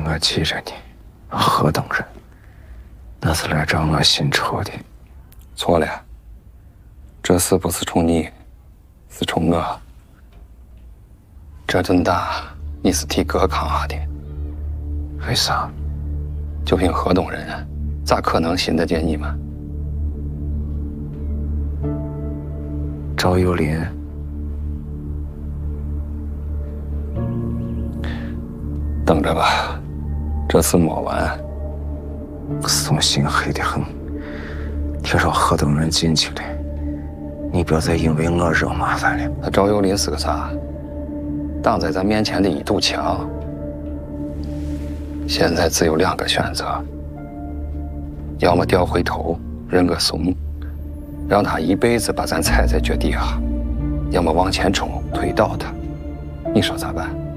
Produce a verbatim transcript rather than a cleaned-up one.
我记着你，何等人，那是来找我新仇的。 错了，这事不是冲你，是冲我。这顿打你是替哥扛下的， 为啥？ 就凭河东人，咋可能信得见你们？ 赵有林， 等着吧，这事没完。 宋心黑得很，听说河东人进去了，你不要再因为我惹麻烦了。 他赵有林是个啥？挡在咱面前的一堵墙。现在只有两个选择：要么掉回头认个怂，让他一辈子把咱踩在脚底下；要么往前冲推倒他。你说咋办？